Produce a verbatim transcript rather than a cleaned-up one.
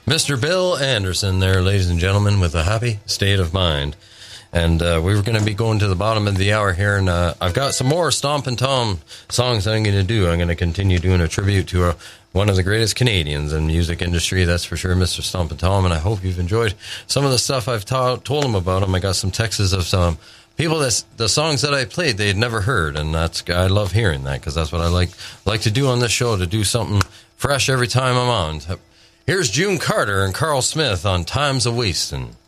Mister Bill Anderson there, ladies and gentlemen, with a happy state of mind. And uh, we were going to be going to the bottom of the hour here, and uh, I've got some more Stompin' Tom songs that I'm going to do. I'm going to continue doing a tribute to uh, one of the greatest Canadians in music industry, that's for sure, Mister Stompin' Tom, and I hope you've enjoyed some of the stuff I've ta- told him about him. I got some texts of some people that the songs that I played they had never heard, and that's I love hearing that because that's what I like like to do on this show, to do something fresh every time I'm on. Here's June Carter and Carl Smith on Time's a Wastin'.